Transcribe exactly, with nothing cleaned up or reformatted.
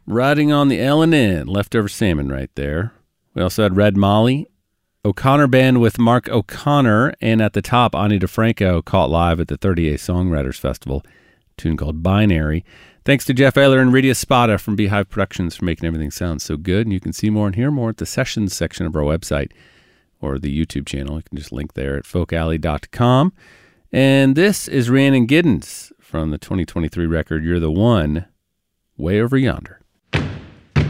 Riding on the L and N, Leftover Salmon right there. We also had Red Molly, O'Connor Band with Mark O'Connor, and at the top, Ani DeFranco caught live at the thirty-eighth Songwriters Festival, a tune called Binary. Thanks to Jeff Ayler and Rita Spada from Beehive Productions for making everything sound so good. And you can see more and hear more at the Sessions section of our website or the YouTube channel. You can just link there at folk alley dot com. And this is Rhiannon Giddens from the twenty twenty-three record You're the One, Way Over Yonder.